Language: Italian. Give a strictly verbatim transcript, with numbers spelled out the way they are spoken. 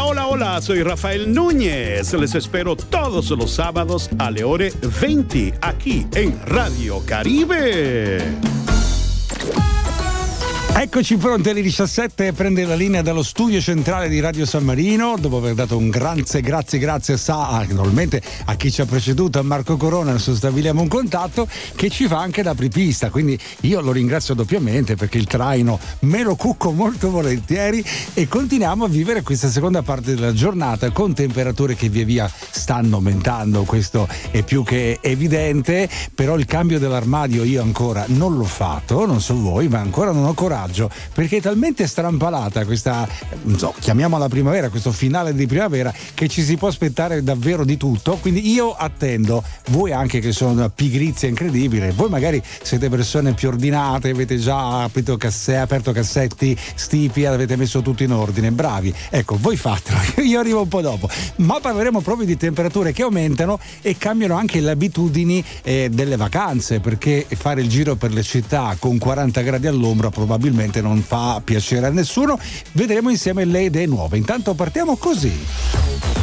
hola, hola, soy Rafael Núñez. Les espero todos los sábados a le ore venti aquí en Radio Caribe. Eccoci pronti alle diciassette, prende la linea dallo studio centrale di Radio San Marino dopo aver dato un grazie, grazie, grazie sa, naturalmente a chi ci ha preceduto, a Marco Corona. Adesso stabiliamo un contatto che ci fa anche da apripista, quindi io lo ringrazio doppiamente perché il traino me lo cucco molto volentieri e continuiamo a vivere questa seconda parte della giornata con temperature che via via stanno aumentando, questo è più che evidente, però il cambio dell'armadio io ancora non l'ho fatto, non so voi, ma ancora non ho coraggio perché è talmente strampalata questa, non so, chiamiamola primavera, questo finale di primavera, che ci si può aspettare davvero di tutto. Quindi io attendo, voi anche che sono una pigrizia incredibile, voi magari siete persone più ordinate, avete già aperto, casse, aperto cassetti, stipi, avete messo tutto in ordine, bravi, ecco, voi fatelo, io arrivo un po' dopo. Ma parleremo proprio di temperature che aumentano e cambiano anche le abitudini eh, delle vacanze, perché fare il giro per le città con quaranta gradi all'ombra probabilmente non fa piacere a nessuno. Vedremo insieme le idee nuove. Intanto partiamo così.